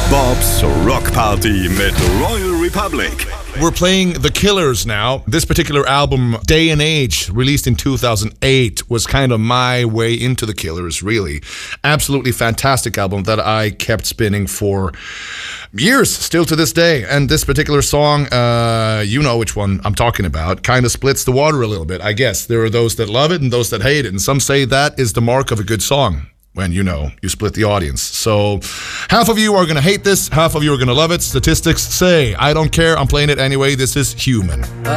Bob's Rock Party mit Royal Republic. We're playing The Killers now. This particular album, Day and Age, released in 2008, was kind of my way into The Killers, really. Absolutely fantastic album that I kept spinning for years, still to this day. And this particular song, you know which one I'm talking about, kind of splits the water a little bit, I guess. There are those that love it and those that hate it. And some say that is the mark of a good song, when, you know, you split the audience. So half of you are going to hate this, half of you are going to love it. Statistics say, I don't care, I'm playing it anyway. This is Human.